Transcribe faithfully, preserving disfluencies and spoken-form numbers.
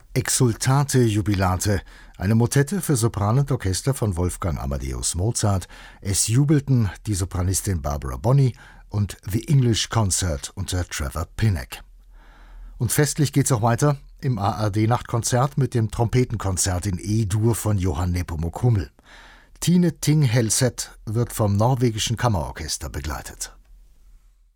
Exsultate jubilate, eine Motette für Sopran und Orchester von Wolfgang Amadeus Mozart. Es jubelten die Sopranistin Barbara Bonney und The English Concert unter Trevor Pinnock. Und festlich geht's auch weiter im A R D-Nachtkonzert mit dem Trompetenkonzert in E-Dur von Johann Nepomuk Hummel. Tine Ting Helseth wird vom norwegischen Kammerorchester begleitet.